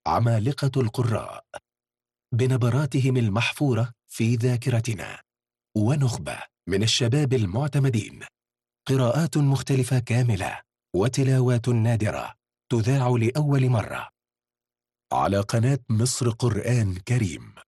عمالقة القراء بنبراتهم المحفورة في ذاكرتنا، ونخبة من الشباب المعتمدين، قراءات مختلفة كاملة وتلاوات نادرة تذاع لأول مرة على قناة مصر قرآن كريم.